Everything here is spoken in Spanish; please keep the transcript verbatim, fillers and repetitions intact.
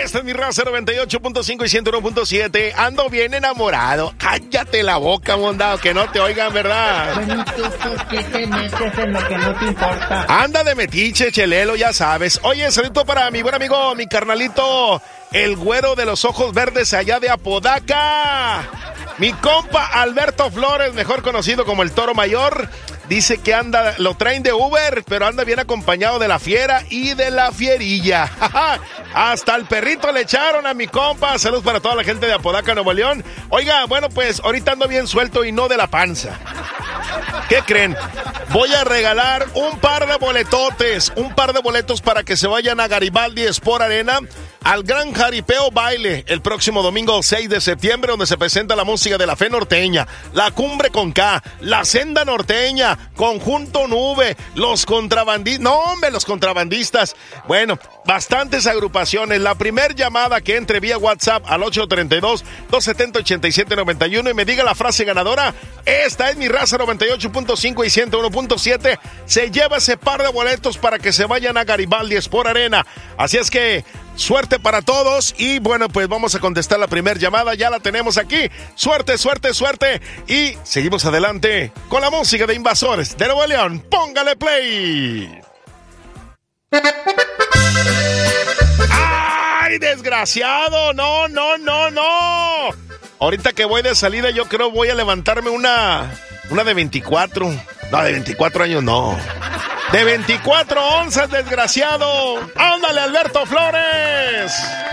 Esta es mi raza noventa y ocho punto cinco y ciento uno punto siete. Ando bien enamorado. Cállate la boca, mondado, que no te oigan, ¿verdad? Bueno, ¿tú por qué te metes en lo que no te importa? Anda de metiche, chelelo, ya sabes. Oye, saludo para mi buen amigo, mi carnalito, el güero de los ojos verdes allá de Apodaca. Mi compa Alberto Flores, mejor conocido como el Toro Mayor. Dice que anda, lo traen de Uber, pero anda bien acompañado de la fiera y de la fierilla. Hasta el perrito le echaron a mi compa. Saludos para toda la gente de Apodaca, Nuevo León. Oiga, bueno, pues ahorita ando bien suelto y no de la panza. ¿Qué creen? Voy a regalar un par de boletotes, un par de boletos para que se vayan a Garibaldi Sport Arena al Gran Jaripeo Baile el próximo domingo seis de septiembre, donde se presenta la música de la Fe Norteña, la Cumbre con K, la Senda Norteña, Conjunto Nube, los contrabandistas, no hombre, los contrabandistas, bueno, bastantes agrupaciones. La primer llamada que entre vía WhatsApp al ocho tres dos, dos siete cero, ocho siete nueve uno y me diga la frase ganadora, esta es mi raza noventa y ocho punto cinco y ciento uno punto siete, se lleva ese par de boletos para que se vayan a Garibaldi Sport Arena. Así es que suerte para todos y bueno, pues vamos a contestar la primera llamada, ya la tenemos aquí. Suerte, suerte, suerte y seguimos adelante con la música de Invasores de Nuevo León. Póngale play. ¡Ay, desgraciado! No, no, no, no. Ahorita que voy de salida yo creo voy a levantarme una, una de veinticuatro. No, de veinticuatro años no. De veinticuatro onzas, desgraciado. ¡Ándale, Alberto Flores!